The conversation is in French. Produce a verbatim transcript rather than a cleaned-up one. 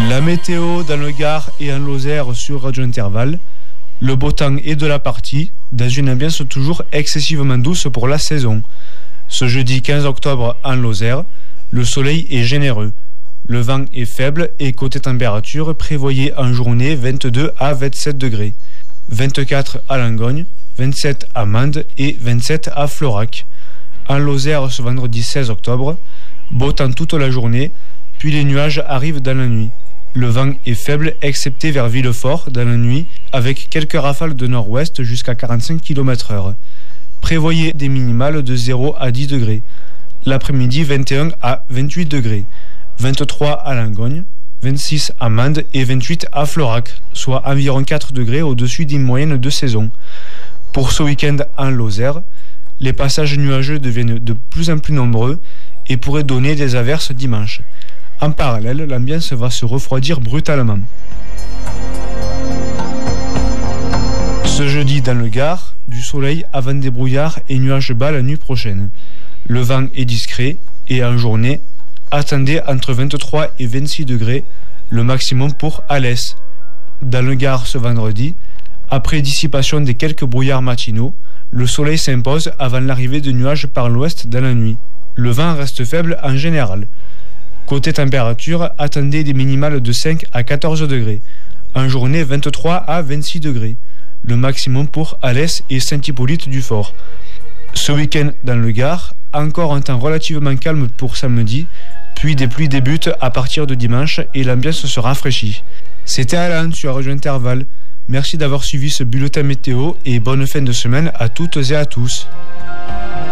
La météo dans le Gard et en Lozère sur Radio Intervalle. Le beau temps est de la partie, dans une ambiance toujours excessivement douce pour la saison. Ce jeudi quinze octobre en Lozère, le soleil est généreux. Le vent est faible et côté température, prévoyez en journée vingt-deux à vingt-sept degrés. vingt-quatre à Langogne, vingt-sept à Mende et vingt-sept à Florac. En Lozère ce vendredi seize octobre, beau temps toute la journée, puis les nuages arrivent dans la nuit. Le vent est faible excepté vers Villefort dans la nuit avec quelques rafales de nord-ouest jusqu'à quarante-cinq kilomètres heure. Prévoyez des minimales de zéro à dix degrés. L'après-midi vingt et un à vingt-huit degrés. vingt-trois à Langogne, vingt-six à Mende et vingt-huit à Florac, soit environ quatre degrés au-dessus d'une moyenne de saison. Pour ce week-end en Lozère, les passages nuageux deviennent de plus en plus nombreux et pourraient donner des averses dimanche. En parallèle, l'ambiance va se refroidir brutalement. Ce jeudi dans le Gard, du soleil avant des brouillards et nuages bas la nuit prochaine. Le vent est discret et en journée, attendez entre vingt-trois et vingt-six degrés, le maximum pour Alès. Dans le Gard ce vendredi, après dissipation des quelques brouillards matinaux, le soleil s'impose avant l'arrivée de nuages par l'ouest dans la nuit. Le vent reste faible en général. Côté température, attendez des minimales de cinq à quatorze degrés. En journée, vingt-trois à vingt-six degrés. Le maximum pour Alès et Saint-Hippolyte-du-Fort. Ce week-end dans le Gard, encore un temps relativement calme pour samedi, puis des pluies débutent à partir de dimanche et l'ambiance se rafraîchit. C'était Alan sur Radio Intervalle. Merci d'avoir suivi ce bulletin météo et bonne fin de semaine à toutes et à tous.